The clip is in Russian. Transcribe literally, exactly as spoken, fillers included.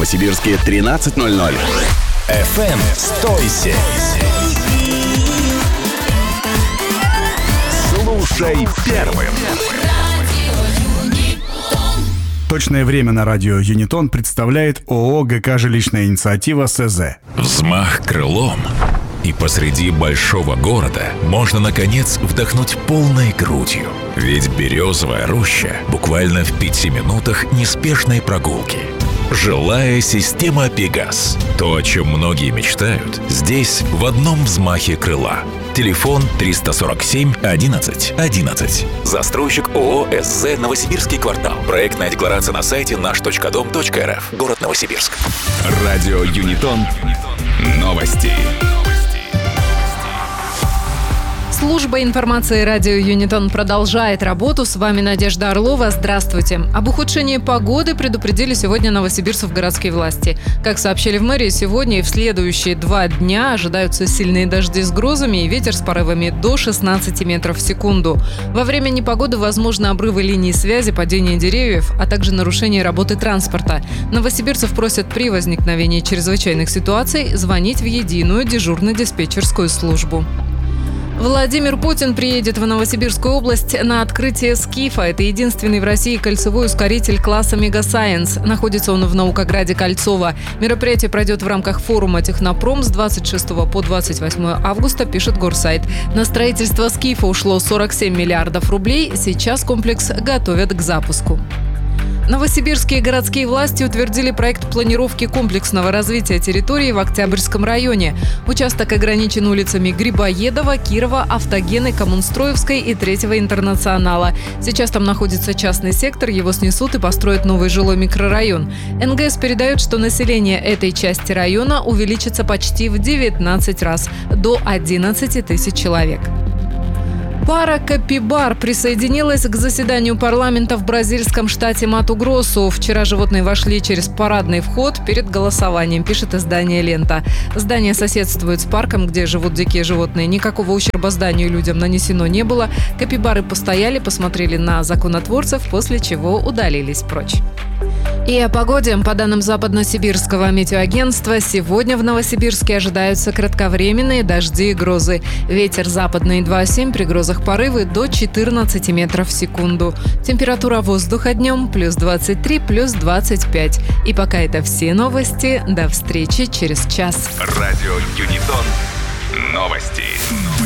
Новосибирске тринадцать ноль ноль. эф эм «Стойся». Слушай первым. Точное время на радио «Юнитон» представляет ООО «ГК Жилищная инициатива» СЗ. Взмах крылом, и посреди большого города можно, наконец, вдохнуть полной грудью. Ведь Березовая роща буквально в пяти минутах неспешной прогулки. Жилая система «Пегас». То, о чем многие мечтают, здесь в одном взмахе крыла. Телефон триста сорок семь одиннадцать одиннадцать. Застройщик ООО «СЗ Новосибирский квартал». Проектная декларация на сайте наш точка дом точка эр эф. Город Новосибирск. Радио «Юнитон». Новости. Служба информации радио «Юнитон» продолжает работу. С вами Надежда Орлова. Здравствуйте. Об ухудшении погоды предупредили сегодня новосибирцев городские власти. Как сообщили в мэрии, сегодня и в следующие два дня ожидаются сильные дожди с грозами и ветер с порывами до шестнадцати метров в секунду. Во время непогоды возможны обрывы линий связи, падение деревьев, а также нарушение работы транспорта. Новосибирцев просят при возникновении чрезвычайных ситуаций звонить в единую дежурно-диспетчерскую службу. Владимир Путин приедет в Новосибирскую область на открытие СКИФа. Это единственный в России кольцевой ускоритель класса «Мегасайенс». Находится он в Наукограде Кольцово. Мероприятие пройдет в рамках форума «Технопром» с двадцать шестого по двадцать восьмое августа, пишет Горсайт. На строительство СКИФа ушло сорок семь миллиардов рублей. Сейчас комплекс готовят к запуску. Новосибирские городские власти утвердили проект планировки комплексного развития территории в Октябрьском районе. Участок ограничен улицами Грибоедова, Кирова, Автогены, Коммунстроевской и Третьего Интернационала. Сейчас там находится частный сектор, его снесут и построят новый жилой микрорайон. эн гэ эс передает, что население этой части района увеличится почти в девятнадцать раз, до одиннадцати тысяч человек. Пара капибар присоединилась к заседанию парламента в бразильском штате Мату-Гросу. Вчера животные вошли через парадный вход перед голосованием, пишет издание «Лента». Здание соседствует с парком, где живут дикие животные. Никакого ущерба зданию и людям нанесено не было. Капибары постояли, посмотрели на законотворцев, после чего удалились прочь. И о погоде. По данным Западно-Сибирского метеоагентства, сегодня в Новосибирске ожидаются кратковременные дожди и грозы. Ветер западный два семь, при грозах порывы до четырнадцати метров в секунду. Температура воздуха днем плюс двадцать три, плюс двадцать пять. И пока это все новости. До встречи через час. Радио «Юнитон». Новости.